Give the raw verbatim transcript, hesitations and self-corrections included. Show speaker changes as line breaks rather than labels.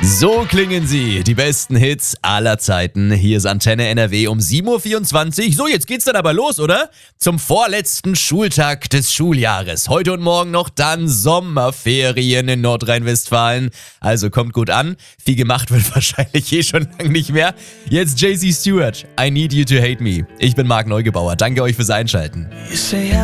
So klingen sie, die besten Hits aller Zeiten. Hier ist Antenne N R W um sieben Uhr vierundzwanzig. So, jetzt geht's dann aber los, oder? Zum vorletzten Schultag des Schuljahres. Heute und morgen noch dann Sommerferien in Nordrhein-Westfalen. Also kommt gut an. Viel gemacht wird wahrscheinlich eh schon lange nicht mehr. Jetzt J C Stewart, I Need You to Hate Me. Ich bin Marc Neugebauer. Danke euch fürs Einschalten.